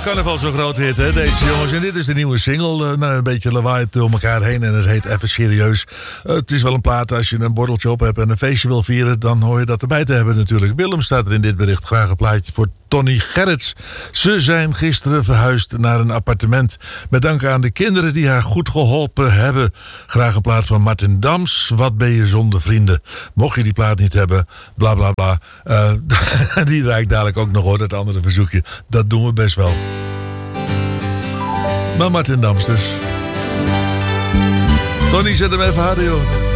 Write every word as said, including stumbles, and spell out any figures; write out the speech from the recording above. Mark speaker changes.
Speaker 1: carnaval zo'n groot hit, hè, deze jongens. En dit is de nieuwe single. Uh, nou, een beetje lawaai door elkaar heen en het heet Even Serieus. Uh, het is wel een plaat, als je een borreltje op hebt en een feestje wil vieren, dan hoor je dat erbij te hebben natuurlijk. Willem staat er in dit bericht. Graag een plaatje voor Tony Gerrits. Ze zijn gisteren verhuisd naar een appartement. Met dank aan de kinderen die haar goed geholpen hebben. Graag een plaat van Martin Dams. Wat ben je zonder vrienden? Mocht je die plaat niet hebben, bla bla bla. Uh, die draai ik dadelijk ook nog hoor, dat andere verzoekje. Dat doen we best wel. Maar Martin Dams dus. Tony, zet hem even harder, joh.